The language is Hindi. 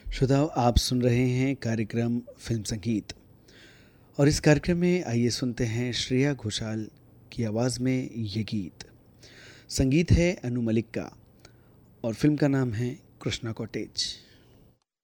श्रोताओं, आप सुन रहे हैं कार्यक्रम फिल्म संगीत और इस कार्यक्रम में आइए सुनते हैं श्रेया घोषाल की आवाज़ में ये गीत। संगीत है अनु मलिक का और फिल्म का नाम है कृष्णा कॉटेज।